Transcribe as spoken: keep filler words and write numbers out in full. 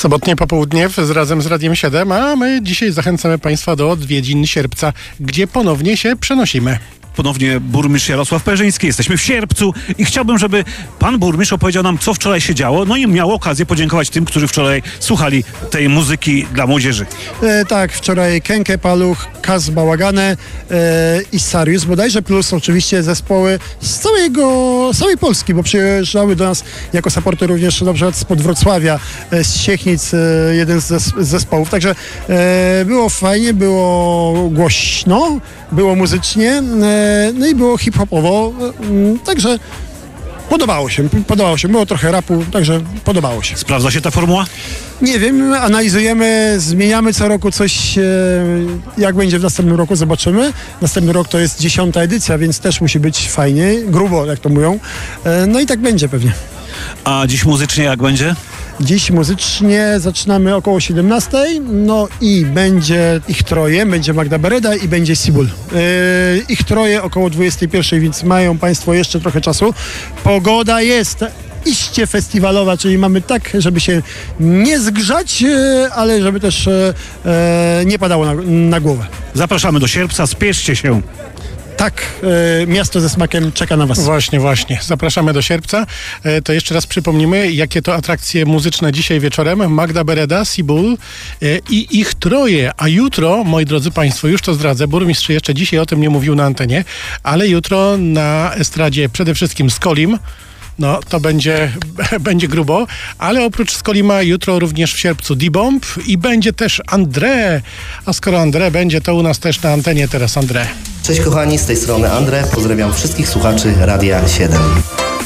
Sobotnie popołudnie z, razem z Radiem siedem, a my dzisiaj zachęcamy Państwa do odwiedzin Sierpca, gdzie ponownie się przenosimy. Ponownie burmistrz Jarosław Perzyński. Jesteśmy w Sierpcu i chciałbym, żeby pan burmistrz opowiedział nam, co wczoraj się działo, no i miał okazję podziękować tym, którzy wczoraj słuchali tej muzyki dla młodzieży. E, tak, wczoraj Kenke, Paluch, Kaz Bałagane e, i Sarius, bodajże plus oczywiście zespoły z całego, całej Polski, bo przyjeżdżały do nas jako supporty również na przykład spod Wrocławia, e, z Siechnic, e, jeden z, zes- z zespołów. Także e, było fajnie, było głośno, było muzycznie, e, no i było hip-hopowo, e, także podobało się, podobało się. Było trochę rapu, także podobało się. Sprawdza się ta formuła? Nie wiem, analizujemy, zmieniamy co roku coś, e, jak będzie w następnym roku, zobaczymy. Następny rok to jest dziesiąta edycja, więc też musi być fajnie, grubo, jak to mówią. E, no i tak będzie pewnie. A dziś muzycznie jak będzie? Dziś muzycznie zaczynamy około siedemnastej, no i będzie ich troje, będzie Magda Bereda i będzie Sibul. Yy, ich troje około dwudziestej pierwszej, więc mają Państwo jeszcze trochę czasu. Pogoda jest iście festiwalowa, czyli mamy tak, żeby się nie zgrzać, yy, ale żeby też yy, nie padało na, na głowę. Zapraszamy do Sierpca, spieszcie się. Tak, yy, miasto ze smakiem czeka na Was. Właśnie, właśnie. Zapraszamy do Sierpca. E, to jeszcze raz przypomnimy, jakie to atrakcje muzyczne dzisiaj wieczorem. Magda Bereda, Sibul e, i ich troje. A jutro, moi drodzy Państwo, już to zdradzę, burmistrz jeszcze dzisiaj o tym nie mówił na antenie, ale jutro na estradzie przede wszystkim Skolim. No, to będzie, będzie grubo, ale oprócz Skolima jutro również w Sierpcu D-Bomb i będzie też André. A skoro André będzie, to u nas też na antenie teraz André. Cześć kochani, z tej strony André. Pozdrawiam wszystkich słuchaczy Radia siedem.